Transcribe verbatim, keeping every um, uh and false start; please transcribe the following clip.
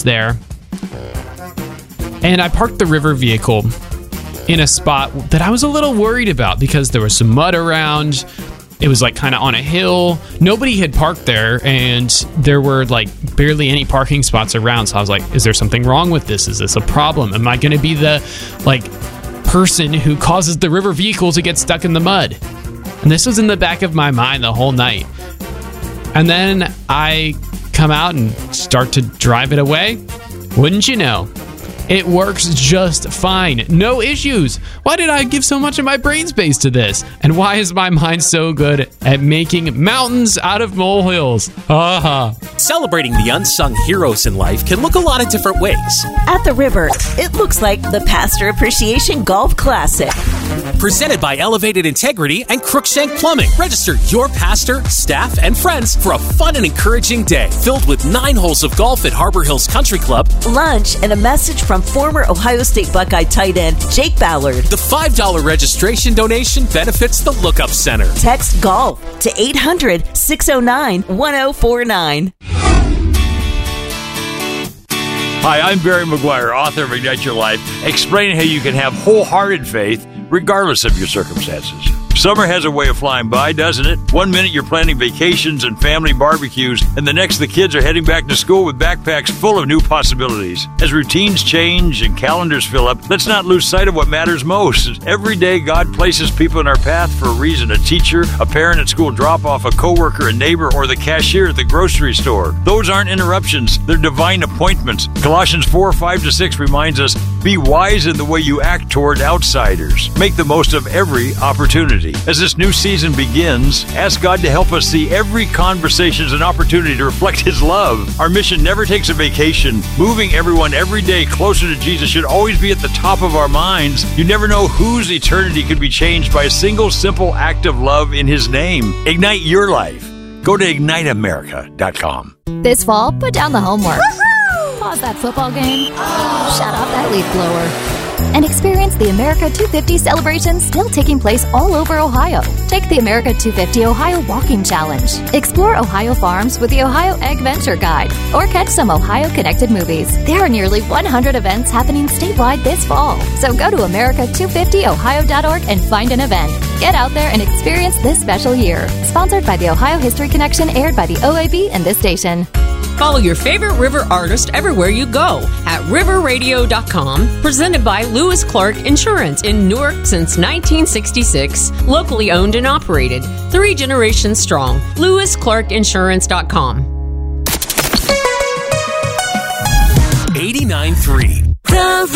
there. And I parked the river vehicle in a spot that I was a little worried about because there was some mud around. It was like kind of on a hill. Nobody had parked there, and there were like barely any parking spots around. So I was like, is there something wrong with this? Is this a problem? Am I going to be the like person who causes the river vehicle to get stuck in the mud? And this was in the back of my mind the whole night. And then I come out and start to drive it away. Wouldn't you know, it works just fine. No issues. Why did I give so much of my brain space to this? And why is my mind so good at making mountains out of molehills? Haha. Celebrating the unsung heroes in life can look a lot of different ways. At the river, it looks like the Pastor Appreciation Golf Classic. Presented by Elevated Integrity and Crookshank Plumbing. Register your pastor, staff, and friends for a fun and encouraging day filled with nine holes of golf at Harbor Hills Country Club, lunch, and a message from former Ohio State Buckeye tight end Jake Ballard. The five dollars registration donation benefits the Lookup Center. Text GOLF to eight hundred, six oh nine, one oh four nine. Hi, I'm Barry McGuire, author of Ignite Your Life, explaining how you can have wholehearted faith regardless of your circumstances. Summer has a way of flying by, doesn't it? One minute you're planning vacations and family barbecues, and the next the kids are heading back to school with backpacks full of new possibilities. As routines change and calendars fill up, let's not lose sight of what matters most. Every day, God places people in our path for a reason. A teacher, a parent at school drop-off, a coworker, a neighbor, or the cashier at the grocery store. Those aren't interruptions. They're divine appointments. Colossians four, five to six reminds us, be wise in the way you act toward outsiders. Make the most of every opportunity. As this new season begins, ask God to help us see every conversation as an opportunity to reflect His love. Our mission never takes a vacation. Moving everyone every day closer to Jesus should always be at the top of our minds. You never know whose eternity could be changed by a single simple act of love in His name. Ignite your life. Go to ignite america dot com. This fall, put down the homework. Woo-hoo! Pause that football game. Shut off that leaf blower. And experience the America two fifty celebration still taking place all over Ohio. Take the America two fifty Ohio Walking Challenge. Explore Ohio farms with the Ohio Egg Venture Guide. Or catch some Ohio-connected movies. There are nearly one hundred events happening statewide this fall. So go to america two fifty ohio dot org and find an event. Get out there and experience this special year. Sponsored by the Ohio History Connection, aired by the O A B and this station. Follow your favorite river artist everywhere you go at river radio dot com. Presented by Lewis Clark Insurance in Newark since nineteen sixty-six. Locally owned and operated. Three generations strong. lewis clark insurance dot com. eighty-nine point three